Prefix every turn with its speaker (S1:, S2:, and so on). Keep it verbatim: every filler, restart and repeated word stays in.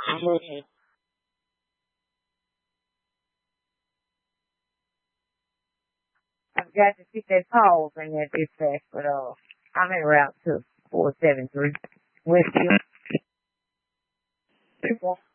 S1: I've got to fit that pause in that dispatch, but uh, I'm en route to four seven three West Hill.